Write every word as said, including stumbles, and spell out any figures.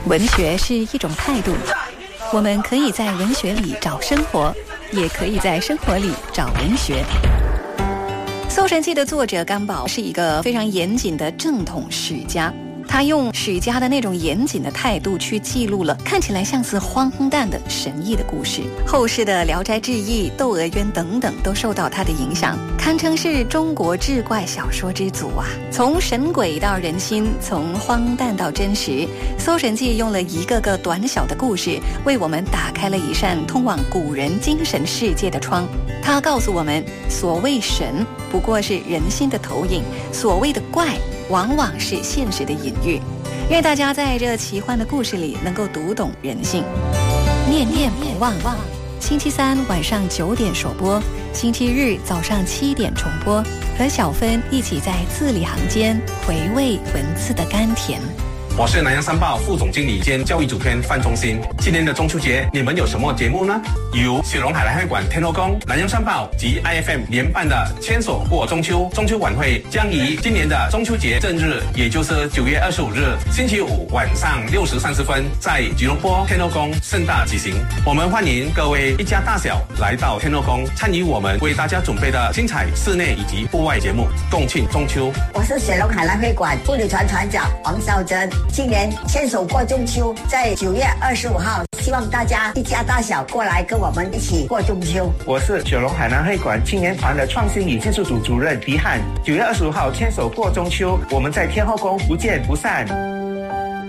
文学是一种态度，我们可以在文学里找生活，也可以在生活里找文学。《搜神记》的作者甘宝是一个非常严谨的正统史家，他用史家的那种严谨的态度去记录了看起来像是荒诞的神异的故事。后世的《聊斋志异》《窦娥冤》等等都受到他的影响，堪称是中国志怪小说之祖啊！从神鬼到人心，从荒诞到真实，《搜神记》用了一个个短小的故事，为我们打开了一扇通往古人精神世界的窗。他告诉我们，所谓神不过是人心的投影，所谓的怪往往是现实的隐喻。愿大家在这奇幻的故事里能够读懂人性。念念不忘，星期三晚上九点首播，星期日早上七点重播，和小芬一起在字里行间回味文字的甘甜。 我是南洋三报副总经理兼教育主编范中心。今年的中秋节，你们有什么节目呢？由雪隆海来会馆天后宫、南洋三报及 I F M 联办的牵手过中秋中秋晚会，将于今年的中秋节正日，也就是九月二十五日星期五晚上六时三十分，在吉隆坡天后宫盛大举行。我们欢迎各位一家大小来到天后宫，参与我们为大家准备的精彩室内以及户外节目，共庆中秋。 我是雪隆海来会馆妇女团团长王孝珍。今年牵手过中秋，在九月二十五号，希望大家一家大小过来跟我们一起过中秋。 我是雪隆海南会馆青年团的创新与技术组主任狄汉。九月二十五号牵手过中秋，我们在天后宫不见不散。